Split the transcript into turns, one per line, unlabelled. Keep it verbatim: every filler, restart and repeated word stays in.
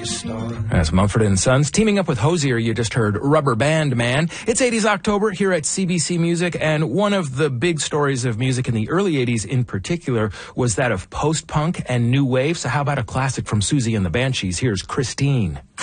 As Mumford and Sons teaming up with Hozier, you just heard Rubber Band Man. It's eighties October here at C B C Music, and one of the big stories of music in the early eighties in particular was that of post-punk and new wave. So how about a classic from Susie and the Banshees? Here's Christine.